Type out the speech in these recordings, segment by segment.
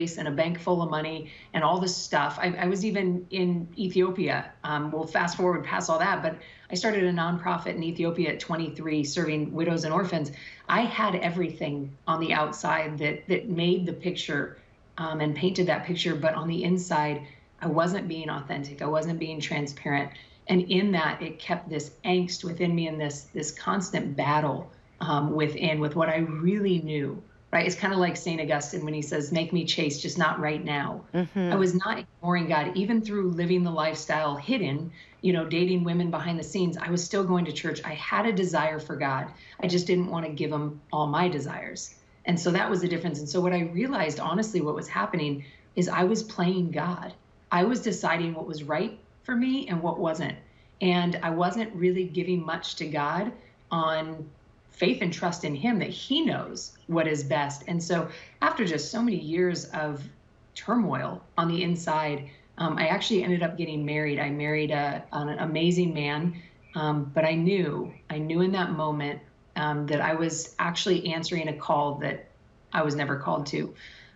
and a bank full of money and all this stuff. I was even in Ethiopia. We'll fast forward past all that, but I started a nonprofit in Ethiopia at 23, serving widows and orphans. I had everything on the outside that made the picture and painted that picture, but on the inside, I wasn't being authentic. I wasn't being transparent. And in that, it kept this angst within me and this constant battle within with what I really knew, right? It's kind of like St. Augustine when he says, make me chaste, just not right now. I was not ignoring God, even through living the lifestyle hidden, dating women behind the scenes. I was still going to church. I had a desire for God. I just didn't want to give him all my desires. And so that was the difference. And so what I realized, honestly, what was happening is I was playing God. I was deciding what was right for me and what wasn't. And I wasn't really giving much to God on faith and trust in him that he knows what is best. And so after just so many years of turmoil on the inside, I actually ended up getting married. I married an amazing man, but I knew in that moment that I was actually answering a call that I was never called to,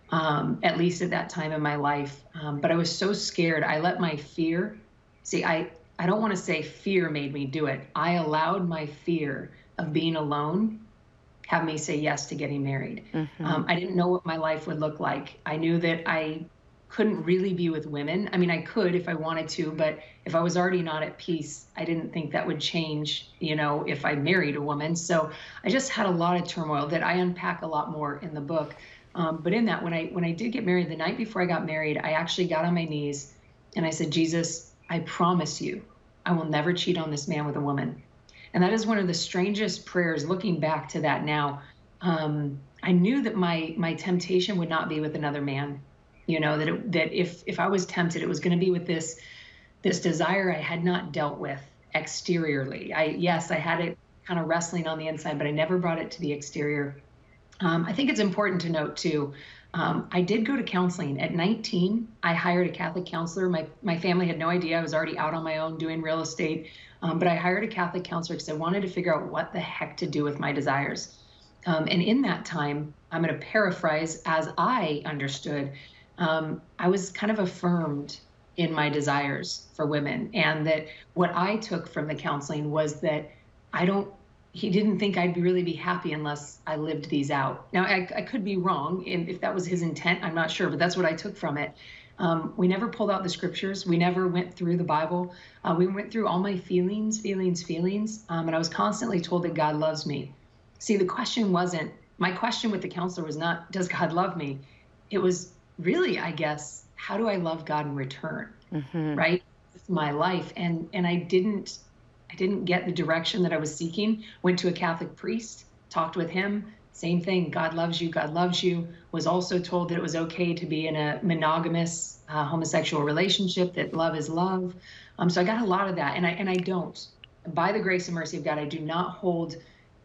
at least at that time in my life. But I was so scared. I let my fear, I don't want to say fear made me do it. I allowed my fear of being alone have me say yes to getting married. I didn't know what my life would look like. I knew that I couldn't really be with women. I mean, I could if I wanted to, but if I was already not at peace, I didn't think that would change, if I married a woman. So I just had a lot of turmoil that I unpack a lot more in the book. But in that, when I did get married, the night before I got married, I actually got on my knees and I said, Jesus, I promise you, I will never cheat on this man with a woman. And that is one of the strangest prayers, looking back to that now. I knew that my temptation would not be with another man, that if I was tempted, it was going to be with this desire I had not dealt with exteriorly. Yes, I had it kind of wrestling on the inside, but I never brought it to the exterior. I think it's important to note too, I did go to counseling. At 19, I hired a Catholic counselor. My family had no idea. I was already out on my own doing real estate. But I hired a Catholic counselor because I wanted to figure out what the heck to do with my desires. And in that time, I'm going to paraphrase as I understood, I was kind of affirmed in my desires for women. And that what I took from the counseling was that he didn't think I'd really be happy unless I lived these out. Now, I could be wrong, and if that was his intent, I'm not sure, but that's what I took from it. We never pulled out the scriptures. We never went through the Bible. We went through all my feelings. And I was constantly told that God loves me. See, my question with the counselor was not, does God love me? It was really, I guess, how do I love God in return? Right? With my life. And I didn't get the direction that I was seeking. Went to a Catholic priest, talked with him. Same thing, God loves you, God loves you. Was also told that it was okay to be in a monogamous homosexual relationship, that love is love. So I got a lot of that, and I don't. By the grace and mercy of God, I do not hold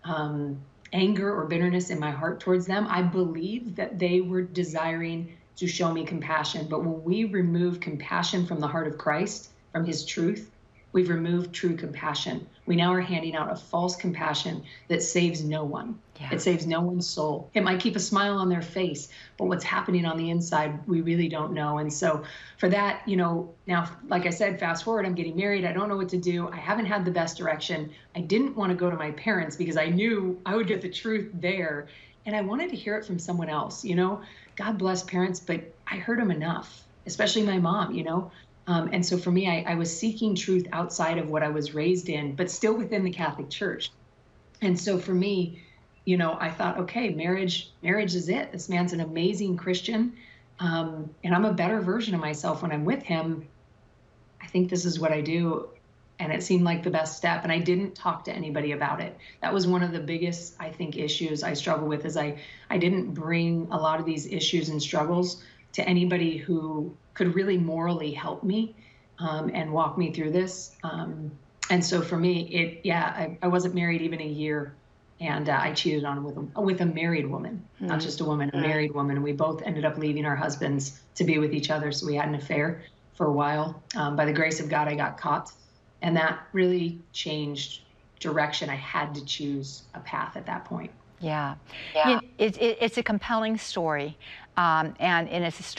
anger or bitterness in my heart towards them. I believe that they were desiring to show me compassion, but when we remove compassion from the heart of Christ, from his truth, we've removed true compassion. We now are handing out a false compassion that saves no one. Yeah. It saves no one's soul. It might keep a smile on their face, but what's happening on the inside, we really don't know. And so for that, now, like I said, fast forward, I'm getting married. I don't know what to do. I haven't had the best direction. I didn't want to go to my parents because I knew I would get the truth there. And I wanted to hear it from someone else. God bless parents, but I heard them enough, especially my mom, And so for me, I was seeking truth outside of what I was raised in, but still within the Catholic Church. And so for me, I thought, okay, marriage is it. This man's an amazing Christian. And I'm a better version of myself when I'm with him. I think this is what I do. And it seemed like the best step. And I didn't talk to anybody about it. That was one of the biggest, I think, issues I struggle with is I didn't bring a lot of these issues and struggles to anybody who could really morally help me and walk me through this. And so for me, I wasn't married even a year, and I cheated on him with a married woman, not just a woman, a married woman. And we both ended up leaving our husbands to be with each other. So we had an affair for a while. By the grace of God, I got caught, and that really changed direction. I had to choose a path at that point. Yeah. It's a compelling story, and it's a story